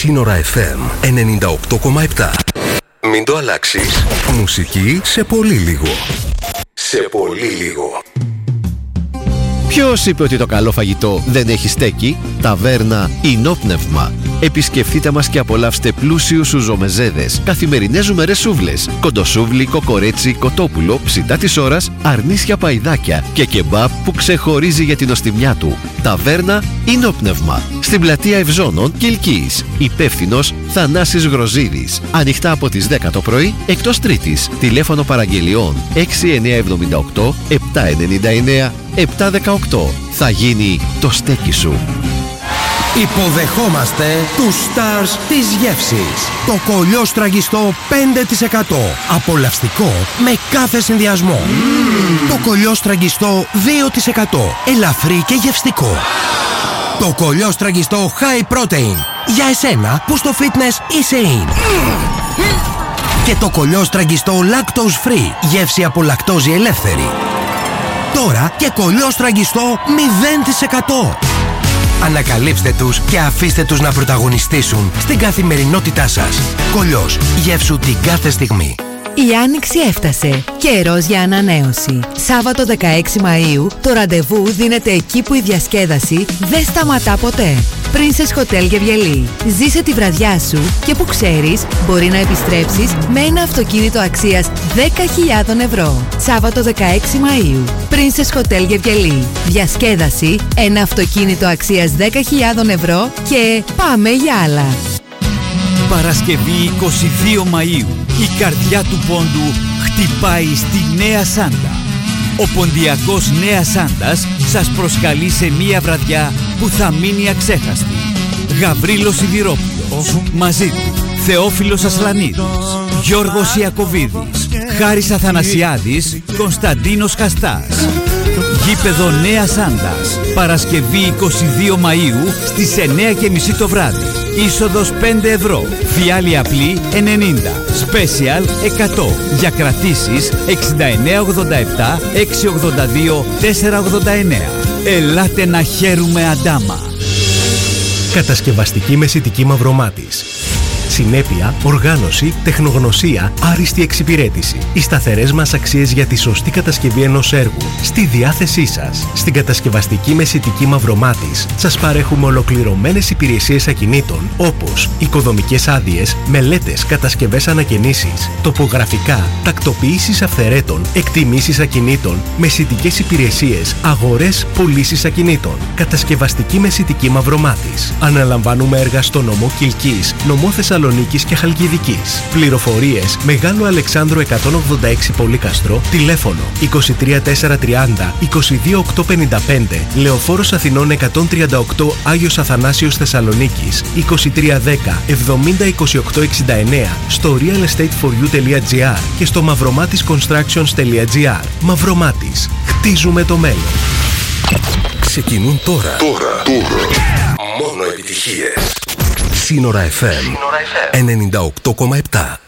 Σύνορα FM 98,7. Μην το αλλάξεις. Μουσική σε πολύ λίγο. Σε πολύ λίγο. Ποιος είπε ότι το καλό φαγητό δεν έχει στέκι? Ταβέρνα Ινόπνευμα. Επισκεφτείτε μας και απολαύστε πλούσιους σουζομεζέδες, καθημερινές ζουμερές σούβλες, κοντοσούβλι, κοκορέτσι, κοτόπουλο, ψητά της ώρας, αρνίσια παϊδάκια και κεμπάπ που ξεχωρίζει για την οστιμιά του. Ταβέρνα Ινόπνευμα. Στην πλατεία Ευζώνων Κιλκής. Υπεύθυνος Θανάσης Γροζίδης. Ανοιχτά από τις 10 το πρωί εκτός Τρίτης. Τηλέφωνο παραγγελιών 6978 799 718. Θα γίνει το στέκι σου. Υποδεχόμαστε τους stars της γεύσης. Το κολλιό στραγγιστό 5%. Απολαυστικό με κάθε συνδυασμό. Το κολλιό στραγγιστό 2%. Ελαφρύ και γευστικό. Το κολλιό στραγγιστό high protein. Για εσένα που στο fitness είσαι in. Και το κολλιό στραγγιστό lactose free. Γεύση από λακτόζη ελεύθερη. Τώρα και κολλιό στραγγιστό 0%. Ανακαλύψτε τους και αφήστε τους να πρωταγωνιστήσουν στην καθημερινότητά σας. Κολλιός, γεύσου την κάθε στιγμή. Η Άνοιξη έφτασε. Καιρός για ανανέωση. Σάββατο 16 Μαΐου το ραντεβού δίνεται εκεί που η διασκέδαση δεν σταματά ποτέ. Princess Hotel Γεβγελή. Ζήσε τη βραδιά σου και που ξέρεις μπορεί να επιστρέψεις με ένα αυτοκίνητο αξίας 10.000 ευρώ. Σάββατο 16 Μαΐου. Princess Hotel Γεβγελή. Διασκέδαση, ένα αυτοκίνητο αξίας 10.000 ευρώ και πάμε για άλλα. Παρασκευή 22 Μαΐου. Η καρδιά του πόντου χτυπάει στη Νέα Σάντα. Ο ποντιακός Νέα Σάντας σας προσκαλεί σε μία βραδιά που θα μείνει αξέχαστη. Γαβρίλος Σιδηρόπουλος, μαζί του Θεόφιλος Ασλανίδης, Γιώργος Ιακωβίδης, Χάρης Αθανασιάδης, Κωνσταντίνος Χαστάς. Γήπεδο Νέα Σάντας, Παρασκευή 22 Μαΐου στις 9:30 το βράδυ. Είσοδος 5 ευρώ, φιάλη απλή 90, special 100. Για κρατήσεις 6987 682 489. Ελάτε να χαίρουμε αντάμα. Κατασκευαστική Μεσιτική Μαυρομάτης. Συνέπεια, οργάνωση, τεχνογνωσία, άριστη εξυπηρέτηση. Οι σταθερές μας αξίες για τη σωστή κατασκευή ενός έργου στη διάθεσή σας. Στην Κατασκευαστική Μεσιτική Μαυρομάτης σας παρέχουμε ολοκληρωμένες υπηρεσίες ακινήτων όπως οικοδομικές άδειες, μελέτες, κατασκευές ανακαινήσεις, τοπογραφικά, τακτοποιήσεις αυθαιρέτων, εκτιμήσεις ακινήτων, μεσιτικές υπηρεσίες, αγορές, πωλήσεις ακινήτων. Κατασκευαστική Μεσιτική Μαυρομάτης. Αναλαμβάνουμε έργα στο νομό Κιλκής, νομό Θεσσαλονίκης και Χαλκιδικής. Πληροφορίες Μεγάλο Αλεξάνδρου 186 Πολύκαστρο, τηλέφωνο 23430 22855, Λεωφόρος Αθηνών 138 Άγιος Αθανάσιος Θεσσαλονίκης 2310 70 28 69, στο realestateforyou.gr και στο mavromatisconstructions.gr. Μαυρομάτης. Χτίζουμε το μέλλον. Ξεκινούν τώρα. Μόνο επιτυχίες. Σύνορα FM 98,7.